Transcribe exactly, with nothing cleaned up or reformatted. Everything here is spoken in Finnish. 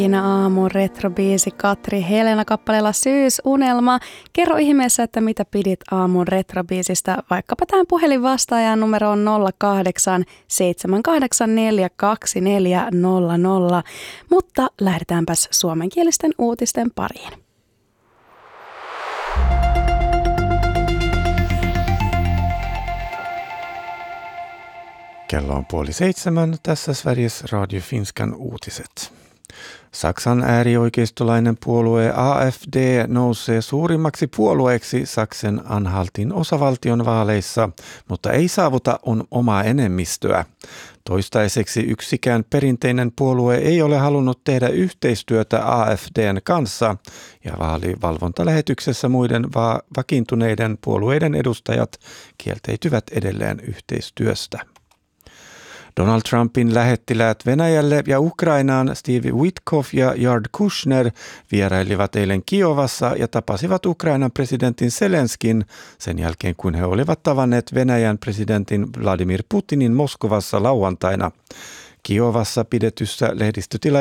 Siinä aamun retrobiisi Katri Helena kappaleella Syysunelma. Kerro ihmeessä, että mitä pidit aamun retrobiisistä, vaikkapa tähän puhelinvastaajan numeroon nolla kahdeksan seitsemän kahdeksan neljä kaksi neljä nolla nolla. Mutta lähdetäänpäs suomenkielisten uutisten pariin. Kello on puoli seitsemän, tässä Sveriges Radio Finskan uutiset. Saksan äärioikeistolainen puolue A F D nousee suurimmaksi puolueeksi Saksen Anhaltin osavaltion vaaleissa, mutta ei saavuta on omaa enemmistöä. Toistaiseksi yksikään perinteinen puolue ei ole halunnut tehdä yhteistyötä A F D:n kanssa, ja vaalivalvontalähetyksessä muiden va- vakiintuneiden puolueiden edustajat kieltäytyvät edelleen yhteistyöstä. Donald Trumpin lähettiläät Venäjälle ja Ukrainaan Steve Witkoff ja Jared Kushner vierailivat eilen Kiovassa ja tapasivat Ukrainan presidentin Zelenskin sen jälkeen, kun he olivat tavanneet Venäjän presidentin Vladimir Putinin Moskovassa lauantaina. Kiovassa pidetyssä lehdistötilaisuudessa